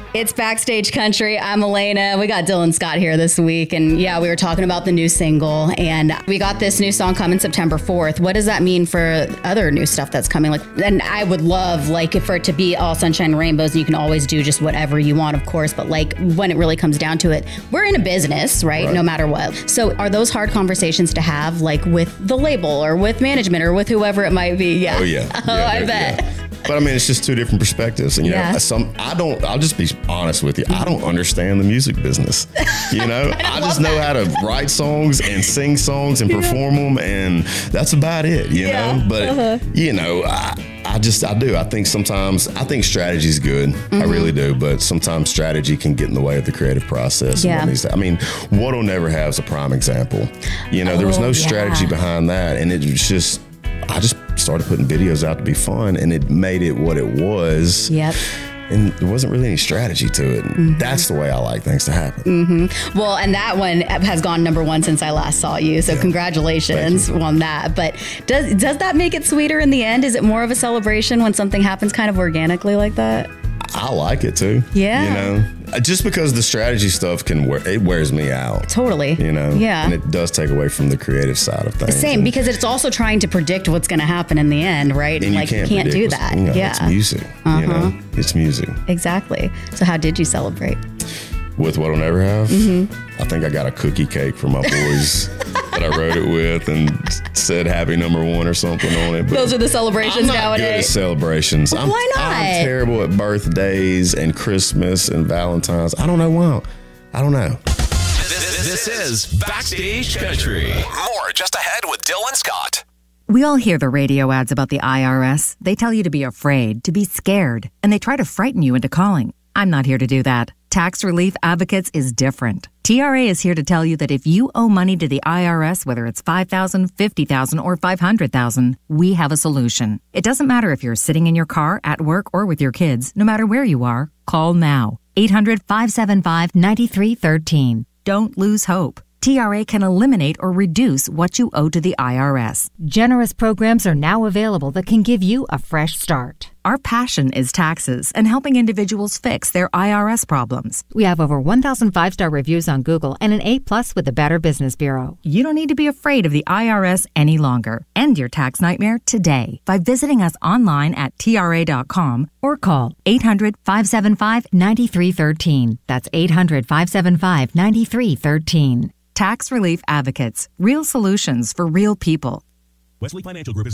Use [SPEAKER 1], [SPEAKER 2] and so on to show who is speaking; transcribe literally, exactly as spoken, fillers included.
[SPEAKER 1] It's Backstage Country. I'm Elena. We got Dylan Scott here this week. And yeah, we were talking about the new single. And we got this new song coming September fourth. What does that mean for other new stuff that's coming? Like, and I would love, like, for it to be all sunshine and rainbows. And you can always do just whatever you want, of course. But, like, when it really comes down to it, we're in a business, right? right? No matter what. So are those hard conversations to have, like, with the label or with management or with whoever it might be? Yeah.
[SPEAKER 2] Oh, yeah.
[SPEAKER 1] Oh,
[SPEAKER 2] yeah,
[SPEAKER 1] I bet.
[SPEAKER 2] Yeah. But I mean, it's just two different perspectives. And, you
[SPEAKER 1] yeah.
[SPEAKER 2] know, some, I don't, I'll just be honest with you. I don't understand the music business. You know, I, I just know that. how to write songs and sing songs and perform yeah. them. And that's about it, you yeah. know, but uh-huh. you know, I, I just, I do. I think sometimes, I think strategy is good. Mm-hmm. I really do. But sometimes strategy can get in the way of the creative process.
[SPEAKER 1] Yeah.
[SPEAKER 2] And I mean, What'll Never Have is a prime example. You know, oh, there was no yeah. strategy behind that. And it was just, I just started putting videos out to be fun, and it made it what it was.
[SPEAKER 1] Yep.
[SPEAKER 2] And there wasn't really any strategy to it. Mm-hmm. That's the way I like things to happen.
[SPEAKER 1] Mm-hmm. Well, and that one has gone number one since I last saw you. So yeah. congratulations on that. But does does that make it sweeter in the end? Is it more of a celebration when something happens kind of organically like that?
[SPEAKER 2] I like it too.
[SPEAKER 1] Yeah.
[SPEAKER 2] You know, just because the strategy stuff can wear, it wears me out.
[SPEAKER 1] Totally.
[SPEAKER 2] You know?
[SPEAKER 1] Yeah.
[SPEAKER 2] And it does take away from the creative side of things.
[SPEAKER 1] Same,
[SPEAKER 2] and,
[SPEAKER 1] because it's also trying to predict what's going to happen in the end, right?
[SPEAKER 2] And
[SPEAKER 1] like,
[SPEAKER 2] you can't,
[SPEAKER 1] you can't do that.
[SPEAKER 2] You know,
[SPEAKER 1] yeah.
[SPEAKER 2] It's music. Uh-huh. You know? It's music.
[SPEAKER 1] Exactly. So how did you celebrate?
[SPEAKER 2] With What'll Never Have?
[SPEAKER 1] Mm-hmm.
[SPEAKER 2] I think I got a cookie cake for my boys that I wrote it with and said happy number one or something on it. But
[SPEAKER 1] those are the celebrations
[SPEAKER 2] I'm not
[SPEAKER 1] nowadays.
[SPEAKER 2] Good at celebrations.
[SPEAKER 1] Well,
[SPEAKER 2] I'm,
[SPEAKER 1] why not?
[SPEAKER 2] I'm terrible at birthdays and Christmas and Valentine's. I don't know why. I don't know.
[SPEAKER 3] This, this is Backstage Country.
[SPEAKER 4] More just ahead with Dylan Scott.
[SPEAKER 5] We all hear the radio ads about the I R S. They tell you to be afraid, to be scared, and they try to frighten you into calling. I'm not here to do that. Tax Relief Advocates is different. T R A is here to tell you that if you owe money to the I R S, whether it's five thousand dollars, fifty thousand dollars, or five hundred thousand dollars, we have a solution. It doesn't matter if you're sitting in your car, at work, or with your kids. No matter where you are, call now. eight hundred, five seven five, nine three one three. Don't lose hope. T R A can eliminate or reduce what you owe to the I R S.
[SPEAKER 6] Generous programs are now available that can give you a fresh start.
[SPEAKER 5] Our passion is taxes and helping individuals fix their I R S problems.
[SPEAKER 6] We have over one thousand five-star reviews on Google and an A plus with the Better Business Bureau.
[SPEAKER 5] You don't need to be afraid of the I R S any longer. End your tax nightmare today by visiting us online at T R A dot com or call eight hundred, five seven five, nine three one three. That's eight hundred, five seven five, nine three one three. Tax Relief Advocates. Real solutions for real people.
[SPEAKER 3] Wesley Financial Group is